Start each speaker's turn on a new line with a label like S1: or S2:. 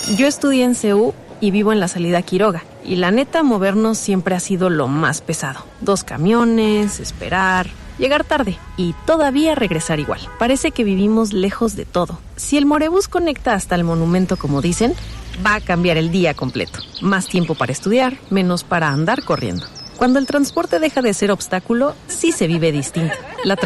S1: Yo estudié en CU y vivo en la salida Quiroga. Y la neta, movernos siempre ha sido lo más pesado. 2 camiones, esperar, llegar tarde y todavía regresar igual. Parece que vivimos lejos de todo. Si el Morebús conecta hasta el monumento, como dicen, va a cambiar el día completo. Más tiempo para estudiar, menos para andar corriendo. Cuando el transporte deja de ser obstáculo, sí se vive distinto.